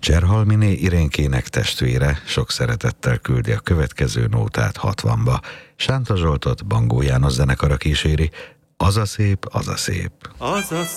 Cserhalminé Irénkének testvére sok szeretettel küldi a következő nótát 60-ba. Sánta Zsoltot Bangó János zenekara kíséri. Az a szép, az a szép. Az a